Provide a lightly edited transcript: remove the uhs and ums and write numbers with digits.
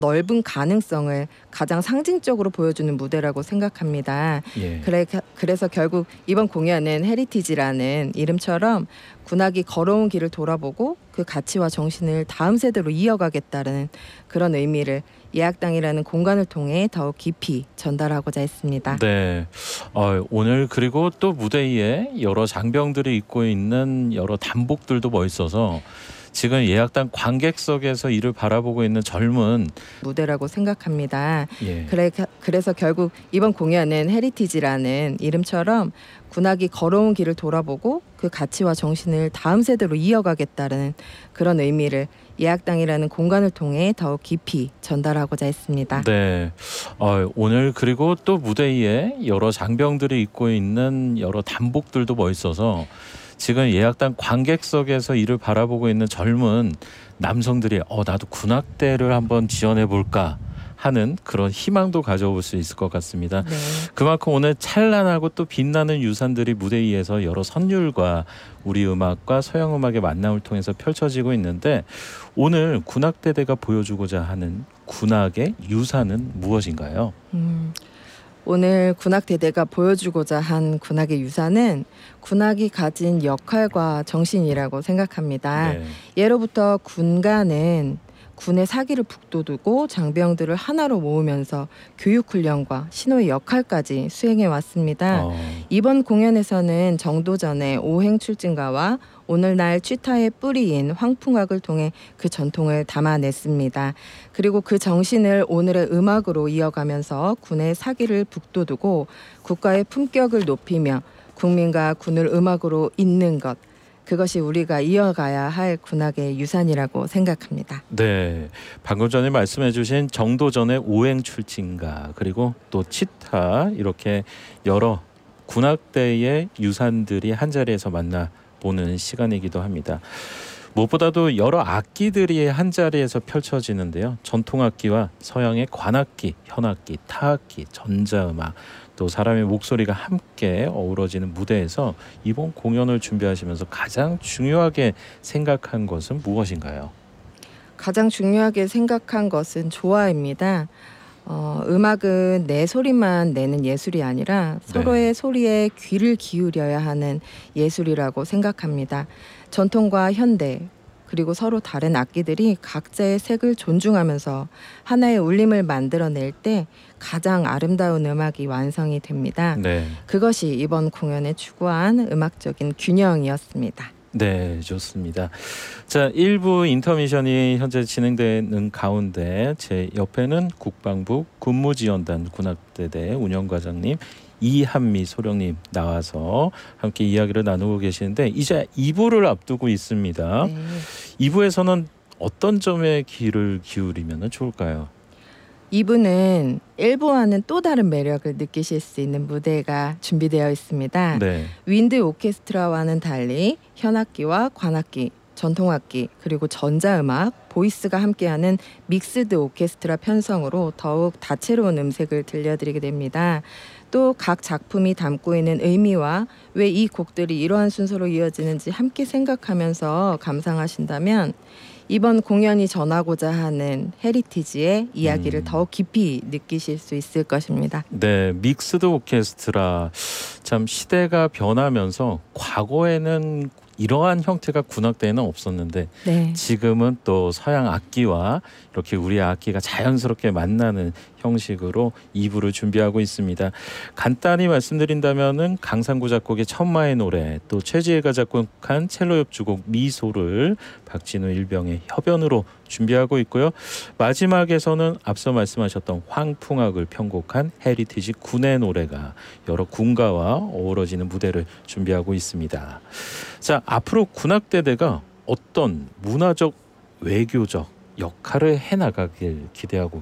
넓은 가능성을 가장 상징적으로 보여주는 무대라고 생각합니다. 예. 그래서 결국 이번 공연은 헤리티지라는 이름처럼 군악이 걸어온 길을 돌아보고 그 가치와 정신을 다음 세대로 이어가겠다는 그런 의미를 예학당이라는 공간을 통해 더욱 깊이 전달하고자 했습니다. 네. 오늘 그리고 또 무대 위에 여러 장병들이 입고 있는 여러 단복들도 멋있어서 지금 예학당 관객석에서 이를 바라보고 있는 젊은 무대라고 생각합니다. 예. 그래서 결국 이번 공연은 헤리티지라는 이름처럼 군악이 걸어온 길을 돌아보고 그 가치와 정신을 다음 세대로 이어가겠다는 그런 의미를 예학당이라는 공간을 통해 더욱 깊이 전달하고자 했습니다. 네. 오늘 그리고 또 무대 위에 여러 장병들이 입고 있는 여러 단복들도 멋있어서 지금 예학당 관객석에서 이를 바라보고 있는 젊은 남성들이 나도 군악대를 한번 지원해 볼까 하는 그런 희망도 가져볼 수 있을 것 같습니다. 네. 그만큼 오늘 찬란하고 또 빛나는 유산들이 무대 위에서 여러 선율과 우리 음악과 서양 음악의 만남을 통해서 펼쳐지고 있는데 오늘 군악대대가 보여주고자 하는 군악의 유산은 무엇인가요? 오늘 군악대대가 보여주고자 한 군악의 유산은 군악이 가진 역할과 정신이라고 생각합니다. 네. 예로부터 군가는 군의 사기를 북돋우고 장병들을 하나로 모으면서 교육훈련과 신호의 역할까지 수행해 왔습니다. 이번 공연에서는 정도전의 오행출진가와 오늘날 취타의 뿌리인 황풍악을 통해 그 전통을 담아냈습니다. 그리고 그 정신을 오늘의 음악으로 이어가면서 군의 사기를 북돋우고 국가의 품격을 높이며 국민과 군을 음악으로 잇는 것, 그것이 우리가 이어가야 할 군악의 유산이라고 생각합니다. 네, 방금 전에 말씀해 주신 정도전의 오행출진가 그리고 또 치타 이렇게 여러 군악대의 유산들이 한자리에서 만나보는 시간이기도 합니다. 무엇보다도 여러 악기들이 한자리에서 펼쳐지는데요. 전통악기와 서양의 관악기, 현악기, 타악기, 전자음악 또 사람의 목소리가 함께 어우러지는 무대에서 이번 공연을 준비하시면서 가장 중요하게 생각한 것은 무엇인가요? 가장 중요하게 생각한 것은 조화입니다. 음악은 내 소리만 내는 예술이 아니라 서로의 소리에 귀를 기울여야 하는 예술이라고 생각합니다. 전통과 현대 그리고 서로 다른 악기들이 각자의 색을 존중하면서 하나의 울림을 만들어낼 때 가장 아름다운 음악이 완성이 됩니다. 네. 그것이 이번 공연에 추구한 음악적인 균형이었습니다. 네, 좋습니다. 자, 1부 인터미션이 현재 진행되는 가운데 제 옆에는 국방부 군무지원단 군악대대 운영과장님 이한미 소령님 나와서 함께 이야기를 나누고 계시는데 이제 2부를 앞두고 있습니다. 네. 2부에서는 어떤 점에 귀를 기울이면 좋을까요? 2부는 1부와는 또 다른 매력을 느끼실 수 있는 무대가 준비되어 있습니다. 네. 윈드 오케스트라와는 달리 현악기와 관악기, 전통악기, 그리고 전자음악, 보이스가 함께하는 믹스드 오케스트라 편성으로 더욱 다채로운 음색을 들려드리게 됩니다. 또 각 작품이 담고 있는 의미와 왜 이 곡들이 이러한 순서로 이어지는지 함께 생각하면서 감상하신다면 이번 공연이 전하고자 하는 헤리티지의 이야기를 더 깊이 느끼실 수 있을 것입니다. 네, 믹스드 오케스트라 참 시대가 변하면서 과거에는 이러한 형태가 군악대에는 없었는데 네. 지금은 또 서양 악기와 이렇게 우리의 악기가 자연스럽게 만나는 형식으로 2부를 준비하고 있습니다. 간단히 말씀드린다면은 강상구 작곡의 천마의 노래 또 최지혜가 작곡한 첼로 협주곡 미소를 박진우 일병의 협연으로 준비하고 있고요. 마지막에서는 앞서 말씀하셨던 황풍악을 편곡한 헤리티지 군의 노래가 여러 군가와 어우러지는 무대를 준비하고 있습니다. 자, 앞으로 군악대대가 어떤 문화적 외교적 역할을 해나가길 기대하고